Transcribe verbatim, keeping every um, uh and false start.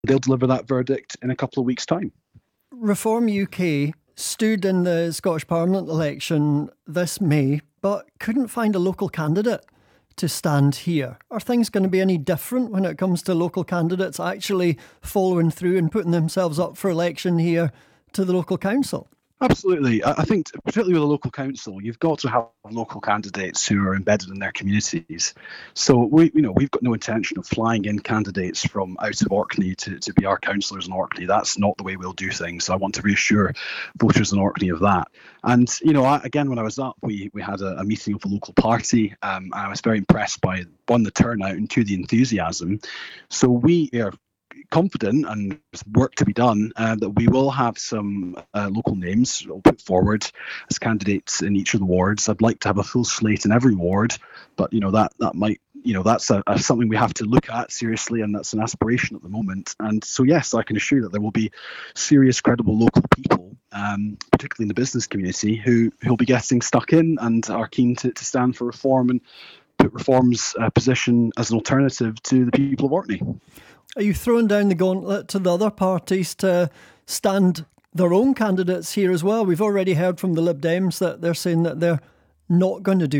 they'll deliver that verdict in a couple of weeks' time. Reform U K stood in the Scottish Parliament election this May, but couldn't find a local candidate to stand here. Are things going to be any different when it comes to local candidates actually following through and putting themselves up for election here to the local council? Absolutely. I think particularly with a local council, you've got to have local candidates who are embedded in their communities. So we, you know, we've got no intention of flying in candidates from out of Orkney to, to be our councillors in Orkney. That's not the way we'll do things. So I want to reassure voters in Orkney of that. And, you know, I, again, when I was up, we, we had a, a meeting of a local party. Um, and I was very impressed by, one, the turnout and two, the enthusiasm. So we are confident, and there's work to be done, uh, that we will have some uh, local names put forward as candidates in each of the wards. I'd like to have a full slate in every ward, but you know that that might you know that's a, a, something we have to look at seriously, and that's an aspiration at the moment. And so yes, I can assure you that there will be serious, credible local people, um, particularly in the business community, who who'll be getting stuck in and are keen to, to stand for reform and put reform's uh, position as an alternative to the people of Orkney. Are you throwing down the gauntlet to the other parties to stand their own candidates here as well? We've already heard from the Lib Dems that they're saying that they're not going to do